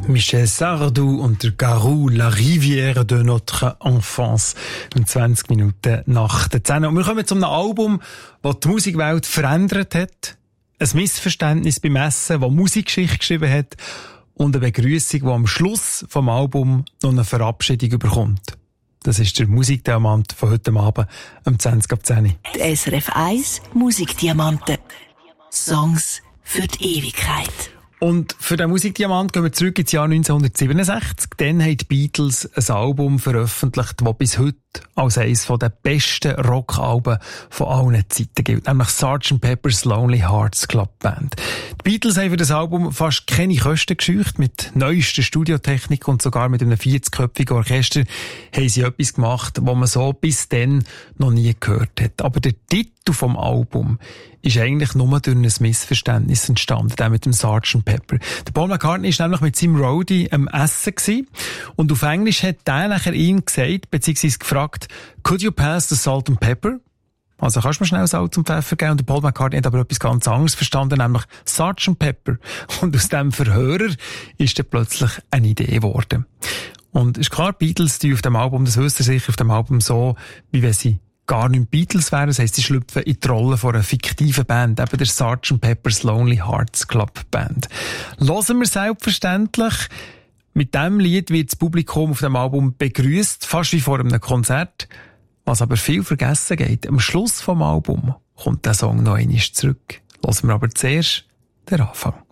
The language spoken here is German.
Michel Sardou und der Garou, La Rivière de notre enfance. 20 Minuten nach der 10. Und wir kommen zu einem Album, das die Musikwelt verändert hat. Ein Missverständnis beim Essen, das Musikgeschichte geschrieben hat. Und eine Begrüßung, die am Schluss vom Album noch eine Verabschiedung bekommt. Das ist der Musikdiamant von heute Abend, um 20 ab 10. Die SRF 1 Musikdiamanten. Songs für die Ewigkeit. Und für den Musikdiamant gehen wir zurück ins Jahr 1967. Dann haben die Beatles ein Album veröffentlicht, das bis heute als eines der besten Rockalben von allen Zeiten gilt. Nämlich Sgt. Pepper's Lonely Hearts Club Band. Die Beatles haben für das Album fast keine Kosten gescheucht. Mit neuester Studiotechnik und sogar mit einem 40-köpfigen Orchester haben sie etwas gemacht, was man so bis dann noch nie gehört hat. Aber der Titel vom Album ist eigentlich nur durch ein Missverständnis entstanden, der mit dem Sgt. Pepper. Der Paul McCartney war nämlich mit seinem Roadie am Essen gewesen, und auf Englisch hat der nachher ihm gesagt, beziehungsweise gefragt, could you pass the salt and pepper? Also kannst du mir schnell Salz und Pfeffer geben? Und der Paul McCartney hat aber etwas ganz anderes verstanden, nämlich Sgt. Pepper. Und aus dem Verhörer ist dann plötzlich eine Idee geworden. Und ist klar, Beatles, die auf dem Album, das wisst ihr sicher, auf dem Album so, wie wenn sie gar nicht Beatles wären. Das heisst, sie schlüpfen in die Rolle von einer fiktiven Band, eben der Sgt. Pepper's Lonely Hearts Club Band. Hören wir selbstverständlich. Mit diesem Lied wird das Publikum auf dem Album begrüßt, fast wie vor einem Konzert. Was aber viel vergessen geht, am Schluss vom Album kommt der Song noch einmal zurück. Hören wir aber zuerst den Anfang.